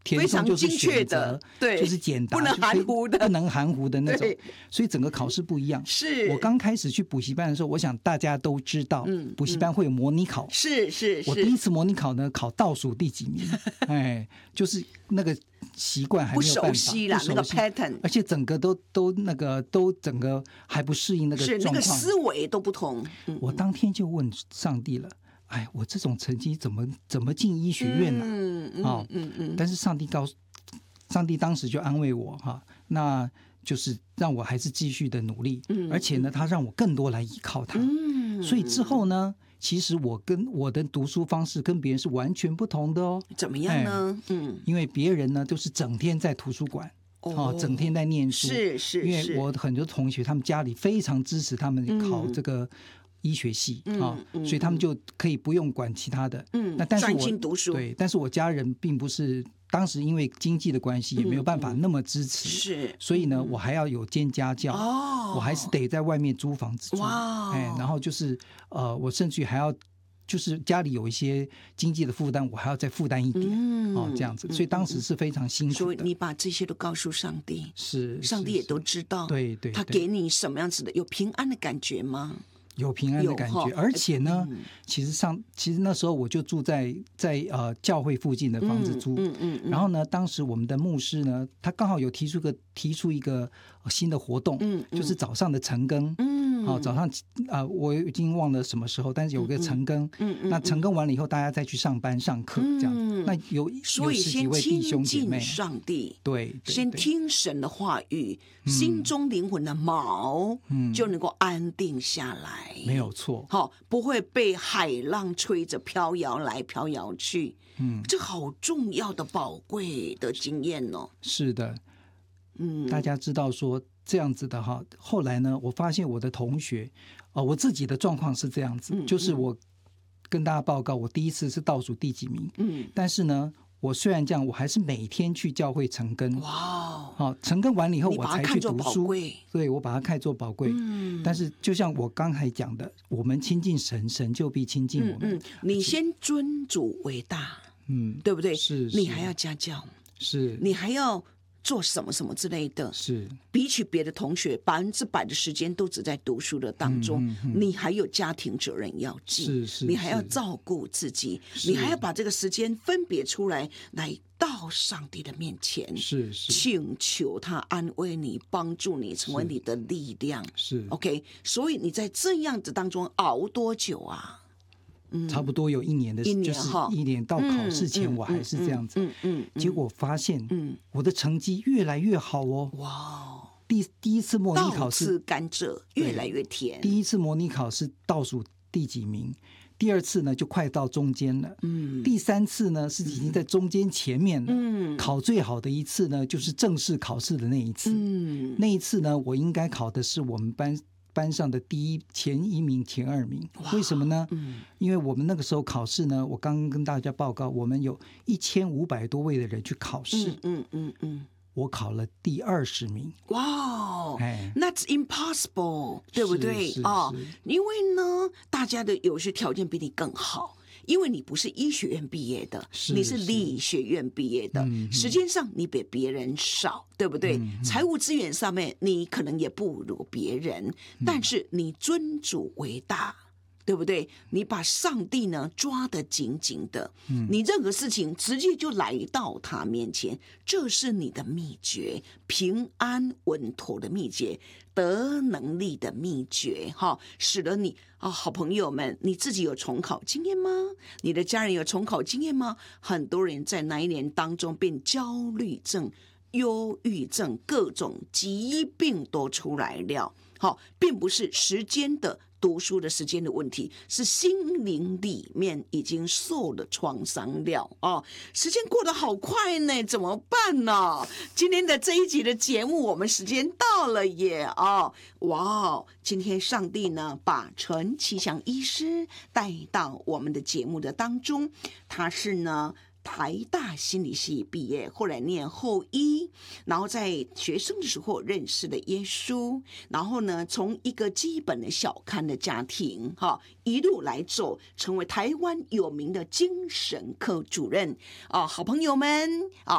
填充就是选择， 非常精确的，对， 就是简答， 不能含糊的， 不能含糊的那种。所以整个考试不一样。 是我刚开始去补习班的时候，我想大家都知道，补习班会有模拟考。 是。 我第一次模拟考呢，考倒数第几名，就是那个习惯还没有办法不熟悉啦，那个 pattern， 而且整个都整个还不适应那个状况， 是那个思维都不同。 我当天就问上帝了。哎，我这种成绩怎么进医学院呢？但是上帝当时就安慰我哈，那就是让我还是继续的努力，而且呢，他让我更多来依靠他。所以之后呢，其实我的读书方式跟别人是完全不同的哦。 怎么样呢？ 因为别人呢都是整天在图书馆。整天在念书， 是因为我很多同学他们家里非常支持他们考这个医学系所以他们就可以不用管其他的，那但是专心读书。 对，但是我家人并不是，当时因为经济的关系也没有办法那么支持， 是， 所以呢，我还要有兼家教，我还是得在外面租房子住，然后就是我甚至还要。就是家里有一些经济的负担，我还要再负担一点，这样子，所以当时是非常辛苦的。 所以你把这些都告诉上帝， 是上帝也都知道， 对， 他给你什么样子的有平安的感觉吗？ 有平安的感觉，而且呢，其实那时候我就住在教会附近的房子租，然后呢，当时我们的牧师呢，他刚好有提出一个新的活动，就是早上的晨更，早上我已经忘了什么时候，但是有个晨更，那晨更完了以后，大家再去上班上课这样子，那所以先亲近上帝， 对， 先听神的话语，心中灵魂的锚就能够安定下来。 没有错， 不会被海浪吹着飘摇来飘摇去，这好重要的宝贵的经验哦。 是的，大家知道说这样子的哈。后来呢，我发现我的同学，我自己的状况是这样子，就是我跟大家报告，我第一次是倒数第几名，但是呢。我虽然这样，我还是每天去教会晨更。哇！晨更完了以后，我才去读书。对，我把它看作宝贵。但是就像我刚才讲的，我们亲近神，神就必亲近我们。 你先尊主为大，对不对？ 是。 你还要家教， 是。 你还要做什么什么之类的， 是比起别的同学100%的时间都只在读书的当中，你还有家庭责任要尽， 是你还要照顾自己，你还要把这个时间分别出来到上帝的面前， 是请求他安慰你，帮助你，成为你的力量。 是 OK， 所以你在这样子当中熬多久啊？ 差不多有1年的，就是1年到考试前，我还是这样子。结果发现，我的成绩越来越好哦。哇！第一次模拟考试， 倒吃甘蔗越来越甜。 第一次模拟考试倒数第几名？第二次呢，就快到中间了。第三次呢，是已经在中间前面了。考最好的一次呢，就是正式考试的那一次。那一次呢，我应该考的是我们班上的前1名、前2名，为什么呢？因为我们那个时候考试呢，我刚刚跟大家报告，我们有1500多位的人去考试，我考了第20名。 哇，That's impossible， 对不对？因为呢，大家的有些条件比你更好。因为你不是医学院毕业的，你是理学院毕业的，时间上你比别人少，对不对？财务资源上面你可能也不如别人，但是你尊主为大，对不对？你把上帝呢抓得紧紧的，你任何事情直接就来到他面前，这是你的秘诀，平安稳妥的秘诀，得能力的秘诀，使得你好朋友们，你自己有重考经验吗？你的家人有重考经验吗？很多人在那一年当中变焦虑症、忧郁症，各种疾病都出来了。并不是时间的读书的时间的问题，是心灵里面已经受了创伤了时间过得好快呢，怎么办呢？今天的这一集的节目，我们时间到了耶哇！今天上帝呢，把陈其祥医师带到我们的节目的当中，他是呢。台大心理系毕业，后来念后医，然后在学生的时候认识了耶稣，然后呢，从一个基本的小康的家庭一路来走，成为台湾有名的精神科主任好朋友们